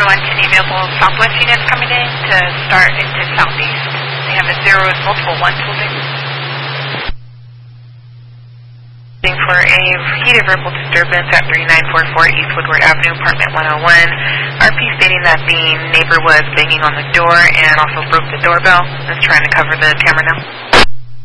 everyone to the available southwest units coming in to start into southeast. They have a 0 and multiple 1s holding. For a heated verbal disturbance at 3944 East Woodward Avenue, apartment 101. RP stating that the neighbor was banging on the door and also broke the doorbell. Is trying to cover the camera now.